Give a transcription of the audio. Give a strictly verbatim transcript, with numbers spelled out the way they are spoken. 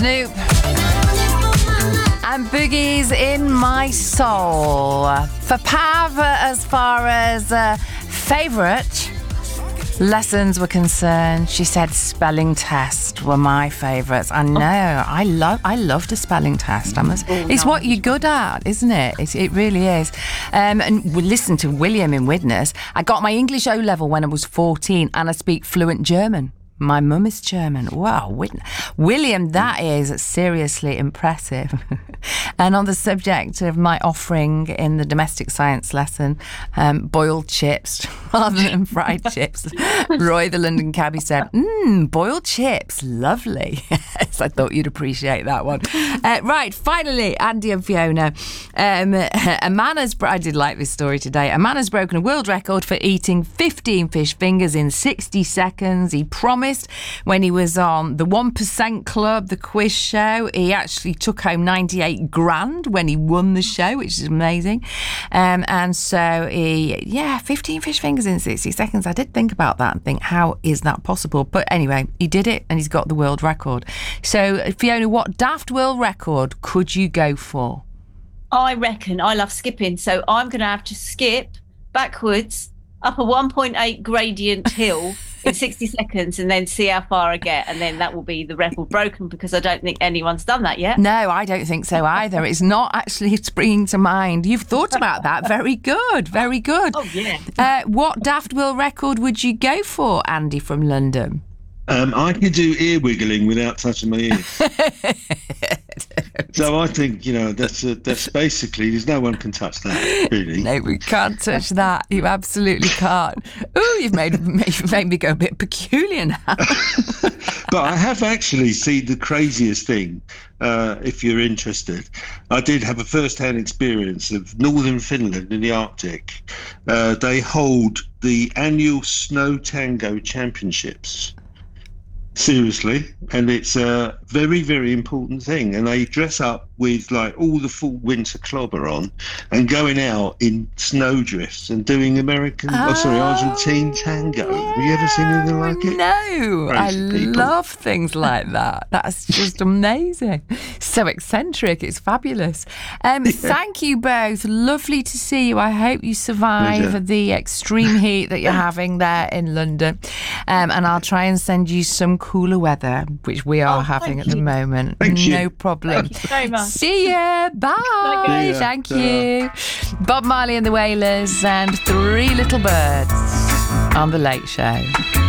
Snoop. And Boogie's In My Soul. For Pav, as far as uh, favourite lessons were concerned, she said spelling test were my favourites. I know, oh. I love I loved a spelling test. I must, oh, it's no. what you're good at, isn't it? It, it really is. Um, and we listen to William in Widnes. I got my English O level when I was fourteen and I speak fluent German. My mum is German. Wow, William, that is seriously impressive. And on the subject of my offering in the domestic science lesson, um, boiled chips rather than fried chips, Roy, the London cabbie, said, mmm, boiled chips, lovely. Yes, I thought you'd appreciate that one. Uh, right, finally, Andy and Fiona. Um, a man has, I did like this story today, a man has broken a world record for eating fifteen fish fingers in sixty seconds. He promised when he was on the one percent Club, the quiz show, he actually took home ninety-eight grand when he won the show, which is amazing. Um, and so he, yeah, fifteen fish fingers in sixty seconds. I did think about that and think, how is that possible? But anyway, he did it and he's got the world record. So Fiona, what daft world record could you go for? I reckon I love skipping, so I'm going to have to skip backwards up a one point eight gradient hill in sixty seconds and then see how far I get, and then that will be the record broken, because I don't think anyone's done that yet. No, I don't think so either. It's not actually springing to mind. You've thought about that. Very good, very good. Oh, yeah. Uh, what daft world record would you go for, Andy from London? Um, I could do ear wiggling without touching my ears. So I think, you know, that's a, that's basically, there's no one can touch that, really. No, we can't touch that. You absolutely can't. Ooh, you've made, you've made me go a bit peculiar now. But I have actually seen the craziest thing, uh, if you're interested. I did have a first-hand experience of northern Finland in the Arctic. Uh, they hold the annual Snow Tango Championships. Seriously, and it's a very, very important thing. And they dress up with like all the full winter clobber on and going out in snowdrifts and doing American, oh, oh sorry, Argentine tango. Yeah, have you ever seen anything like it? No, Crazy I people. love things like that. That's just amazing. So eccentric, it's fabulous. Um, yeah. Thank you both. Lovely to see you. I hope you survive Pleasure. the extreme heat that you're having there in London. Um, and I'll try and send you some cooler weather, which we are oh, having at you. the moment. Thank no you. problem. Thank you very much. See ya. Bye. See ya. Thank you. Bob Marley and the Wailers and Three Little Birds on The Late Show.